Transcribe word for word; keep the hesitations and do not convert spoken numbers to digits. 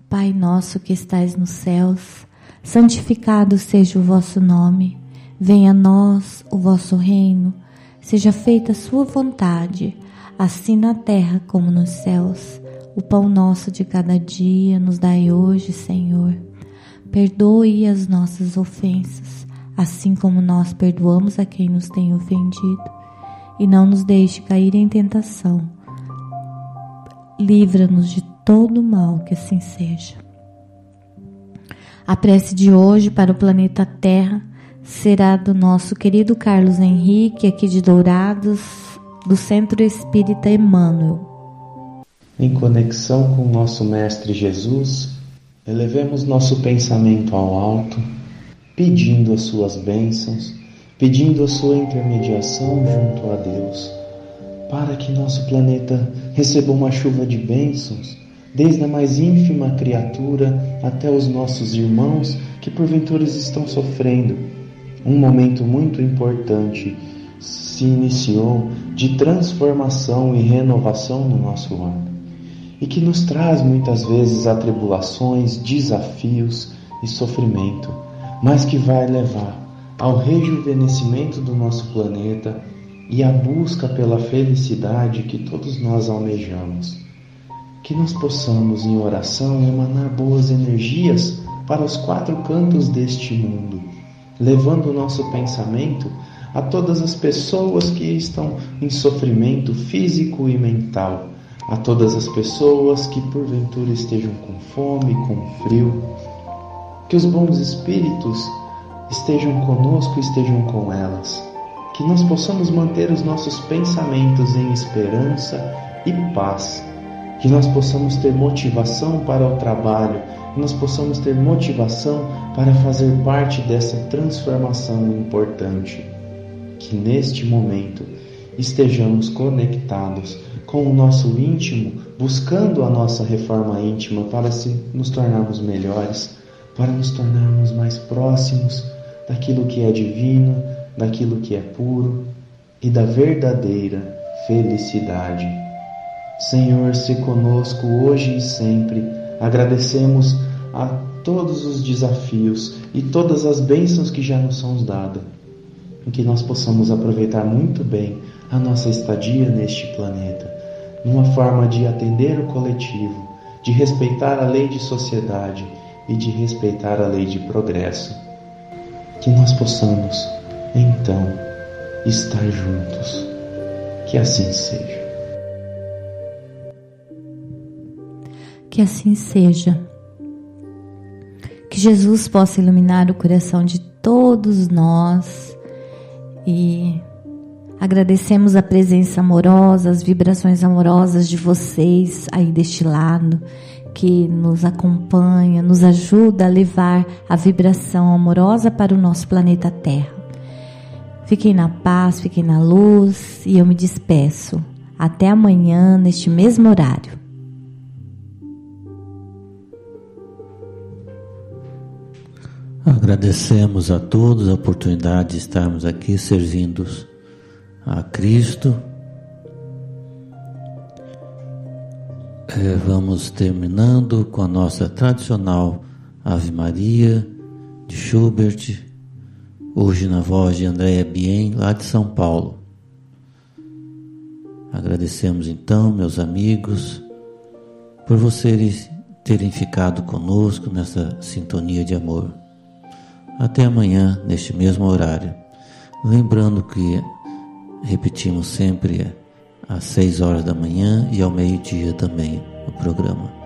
Pai nosso que estais nos céus, santificado seja o vosso nome. Venha a nós o vosso reino. Seja feita a sua vontade, assim na terra como nos céus. O pão nosso de cada dia nos dai hoje, Senhor. Perdoe as nossas ofensas, assim como nós perdoamos a quem nos tem ofendido. E não nos deixe cair em tentação. Livra-nos de todo mal, que assim seja. A prece de hoje para o planeta Terra será do nosso querido Carlos Henrique, aqui de Dourados, do Centro Espírita Emmanuel. Em conexão com nosso Mestre Jesus, elevemos nosso pensamento ao alto, pedindo as suas bênçãos, pedindo a sua intermediação junto a Deus, para que nosso planeta receba uma chuva de bênçãos, desde a mais ínfima criatura até os nossos irmãos que porventura estão sofrendo. Um momento muito importante se iniciou de transformação e renovação no nosso lar, e que nos traz muitas vezes atribulações, desafios e sofrimento, mas que vai levar ao rejuvenescimento do nosso planeta e à busca pela felicidade que todos nós almejamos. Que nós possamos, em oração, emanar boas energias para os quatro cantos deste mundo, levando o nosso pensamento a todas as pessoas que estão em sofrimento físico e mental, a todas as pessoas que porventura estejam com fome, com frio. Que os bons espíritos estejam conosco e estejam com elas. Que nós possamos manter os nossos pensamentos em esperança e paz. Que nós possamos ter motivação para o trabalho, que nós possamos ter motivação para fazer parte dessa transformação importante. Que neste momento estejamos conectados com o nosso íntimo, buscando a nossa reforma íntima para se nos tornarmos melhores, para nos tornarmos mais próximos daquilo que é divino, daquilo que é puro e da verdadeira felicidade. Senhor, se conosco hoje e sempre. Agradecemos a todos os desafios e todas as bênçãos que já nos são dadas, e que nós possamos aproveitar muito bem a nossa estadia neste planeta, numa forma de atender o coletivo, de respeitar a lei de sociedade e de respeitar a lei de progresso. Que nós possamos, então, estar juntos. Que assim seja. Que assim seja. Que Jesus possa iluminar o coração de todos nós e agradecemos a presença amorosa, as vibrações amorosas de vocês aí deste lado, que nos acompanha, nos ajuda a levar a vibração amorosa para o nosso planeta Terra. Fiquem na paz, fiquem na luz e eu me despeço. Até amanhã, neste mesmo horário. Agradecemos a todos a oportunidade de estarmos aqui servindo a Cristo. É, vamos terminando com a nossa tradicional Ave Maria de Schubert, hoje na voz de Andréa Bien, lá de São Paulo. Agradecemos então, meus amigos, por vocês terem ficado conosco nessa sintonia de amor. Até amanhã, neste mesmo horário. Lembrando que repetimos sempre às seis horas da manhã e ao meio-dia também o programa.